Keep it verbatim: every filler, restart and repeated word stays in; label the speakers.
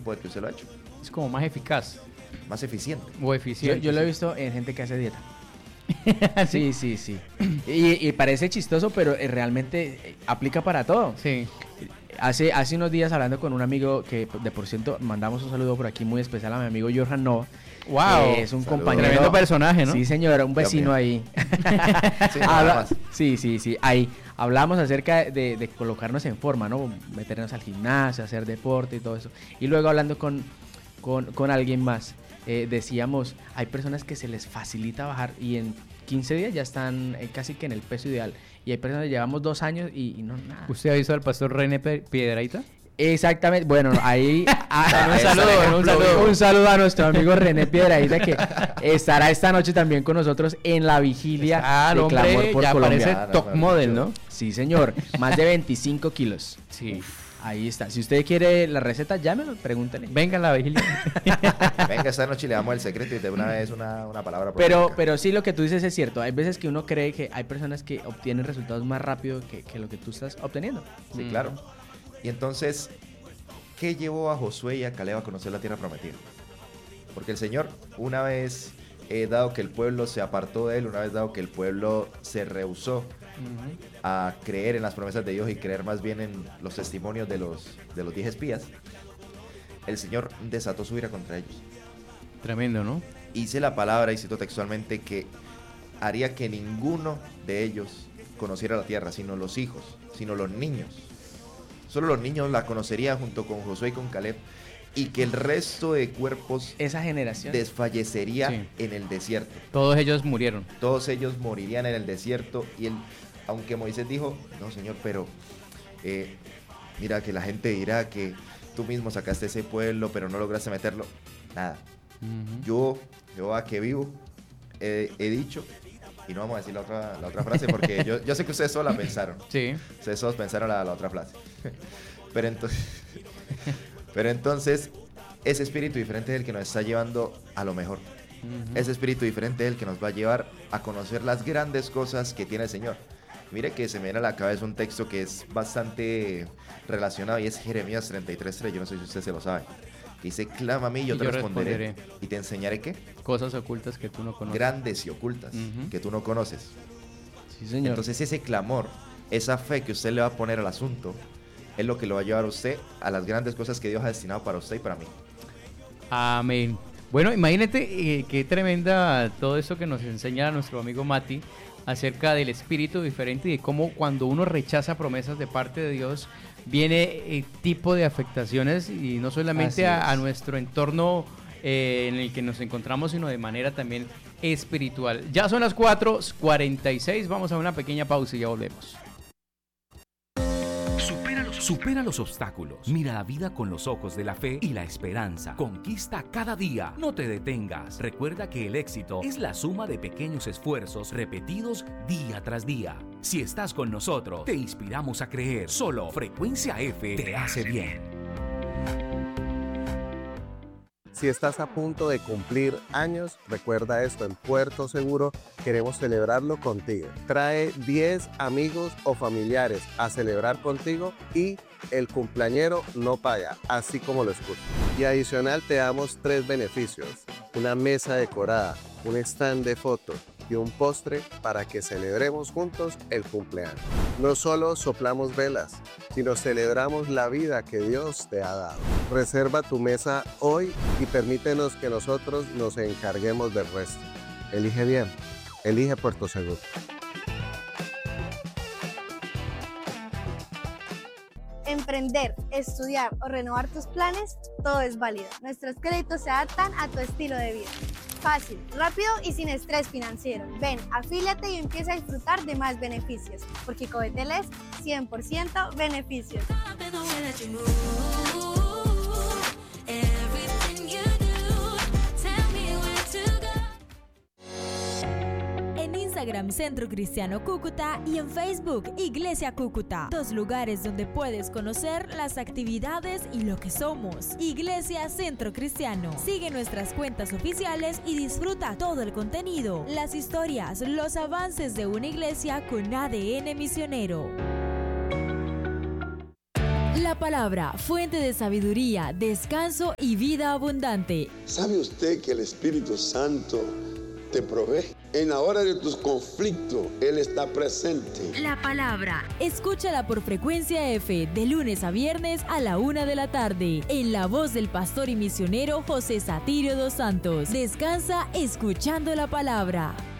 Speaker 1: tiempo de que usted lo ha hecho.
Speaker 2: Es como más eficaz.
Speaker 1: Más eficiente.
Speaker 2: O eficiente.
Speaker 3: Yo, yo lo he visto en gente que hace dieta. Sí, sí, sí. Y, y parece chistoso, pero eh, realmente eh, aplica para todo.
Speaker 2: Sí.
Speaker 3: Hace, hace unos días hablando con un amigo que de por cierto mandamos un saludo por aquí muy especial a mi amigo Johan Nova.
Speaker 2: Wow,
Speaker 3: que es un
Speaker 1: saludo.
Speaker 3: compañero.
Speaker 2: Tremendo personaje, ¿no?
Speaker 3: Sí, señor, un vecino ahí.
Speaker 1: Sí, nada
Speaker 3: Habla-
Speaker 1: más.
Speaker 3: sí, sí, sí. Ahí hablamos acerca de, de colocarnos en forma, ¿no? Meternos al gimnasio, hacer deporte y todo eso. Y luego hablando con, con, con alguien más, eh, decíamos, hay personas que se les facilita bajar y en quince días ya están eh, casi que en el peso ideal. Y hay personas que llevamos dos años y, y no nada.
Speaker 2: ¿Usted ha visto al pastor René Pe- Piedrahita?
Speaker 3: Exactamente, bueno, ahí ah,
Speaker 2: Un saludo, un saludo.
Speaker 3: un saludo a nuestro amigo René Piedrahita que estará esta noche también con nosotros en la vigilia
Speaker 2: Ah,
Speaker 3: de
Speaker 2: el
Speaker 3: Clamor
Speaker 2: hombre
Speaker 3: por
Speaker 2: ya
Speaker 3: Colombia.
Speaker 2: parece
Speaker 1: Colombia.
Speaker 2: top model, ¿no?
Speaker 3: Sí, señor, más de veinticinco kilos.
Speaker 2: Sí.
Speaker 3: Ahí está. Si usted quiere la receta, llámelo, pregúntele.
Speaker 2: Venga a la vigilia.
Speaker 1: Venga, esta noche le damos el secreto y de una vez una, una palabra.
Speaker 3: Pero,
Speaker 1: profética.
Speaker 3: pero sí, lo que tú dices es cierto. Hay veces que uno cree que hay personas que obtienen resultados más rápido que, que lo que tú estás obteniendo.
Speaker 1: Sí,
Speaker 2: Mm.
Speaker 1: claro. Y entonces, ¿qué llevó a Josué y a Caleb a conocer la tierra prometida? Porque el Señor, una vez eh, dado que el pueblo se apartó de él, una vez dado que el pueblo se rehusó a creer en las promesas de Dios y creer más bien en los testimonios de los, de los diez espías, el Señor desató su ira contra ellos.
Speaker 2: Tremendo, ¿no?
Speaker 1: Hice la palabra, y cito textualmente, que haría que ninguno de ellos conociera la tierra, sino los hijos, sino los niños. Solo los niños la conocerían junto con Josué y con Caleb, y que el resto de cuerpos
Speaker 3: Esa generación.
Speaker 1: desfallecería
Speaker 2: Sí.
Speaker 1: en el desierto.
Speaker 2: Todos ellos murieron.
Speaker 1: Todos ellos morirían en el desierto. Y él, aunque Moisés dijo, no Señor, pero eh, mira que la gente dirá que tú mismo sacaste ese pueblo, pero no lograste meterlo. Nada.
Speaker 2: Ujú.
Speaker 1: Yo, Jehová que vivo, he, he dicho, y no vamos a decir la otra, la otra frase, porque yo, yo sé que ustedes todos la pensaron.
Speaker 2: Sí.
Speaker 1: Ustedes todos pensaron la, la otra frase. Pero entonces, pero entonces, ese espíritu diferente es el que nos está llevando a lo mejor.
Speaker 2: Ujú.
Speaker 1: Ese espíritu diferente es el que nos va a llevar a conocer las grandes cosas que tiene el Señor. Mire que se me viene a la cabeza un texto que es bastante relacionado y es Jeremías treinta y tres tres. Yo no sé si usted se lo sabe. Que dice, clama a mí y yo
Speaker 2: Y
Speaker 1: te
Speaker 2: yo
Speaker 1: responderé,
Speaker 2: responderé.
Speaker 1: y te enseñaré qué,
Speaker 2: Cosas ocultas que tú no conoces.
Speaker 1: grandes y ocultas,
Speaker 2: Ujú.
Speaker 1: que tú no conoces.
Speaker 3: Sí, señor.
Speaker 1: Entonces ese clamor, esa fe que usted le va a poner al asunto, es lo que lo va a llevar a usted a las grandes cosas que Dios ha destinado para usted y para mí.
Speaker 2: Amén. Bueno, imagínate eh, qué tremenda todo eso que nos enseña nuestro amigo Mati acerca del espíritu diferente y de cómo cuando uno rechaza promesas de parte de Dios viene eh, tipo de afectaciones y no solamente
Speaker 3: Así
Speaker 2: a, a
Speaker 3: es.
Speaker 2: nuestro entorno eh, en el que nos encontramos, sino de manera también espiritual. Ya son las cuatro cuarenta y seis, vamos a una pequeña pausa y ya volvemos.
Speaker 4: Supera los, supera los obstáculos. Mira la vida con los ojos de la fe y la esperanza. Conquista cada día. No te detengas. Recuerda que el éxito es la suma de pequeños esfuerzos repetidos día tras día. Si estás con nosotros, te inspiramos a creer. Solo Frecuencia F te hace bien.
Speaker 5: Si estás a punto de cumplir años, recuerda esto, en Puerto Seguro queremos celebrarlo contigo. Trae diez amigos o familiares a celebrar contigo y el cumpleañero no paga, así como lo escuchas. Y adicional te damos tres beneficios: una mesa decorada, un stand de fotos y un postre para que celebremos juntos el cumpleaños. No solo soplamos velas, sino celebramos la vida que Dios te ha dado. Reserva tu mesa hoy y permítenos que nosotros nos encarguemos del resto. Elige bien, elige Puerto Seguro.
Speaker 6: Emprender, estudiar o renovar tus planes, todo es válido. Nuestros créditos se adaptan a tu estilo de vida. Fácil, rápido y sin estrés financiero. Ven, afíliate y empieza a disfrutar de más beneficios, porque Covetel es cien por ciento beneficios.
Speaker 7: En Instagram Centro Cristiano Cúcuta y en Facebook Iglesia Cúcuta, dos lugares donde puedes conocer las actividades y lo que somos. Iglesia Centro Cristiano. Sigue nuestras cuentas oficiales y disfruta todo el contenido, las historias, los avances de una iglesia con A D N misionero. La La palabra, fuente de sabiduría, descanso y vida abundante.
Speaker 8: ¿Sabe usted que el Espíritu Santo te provee? En la hora de tus conflictos, Él está presente.
Speaker 7: La palabra. Escúchala por Frecuencia F de lunes a viernes a la una de la tarde. En la voz del pastor y misionero José Satirio dos Santos. Descansa escuchando la palabra.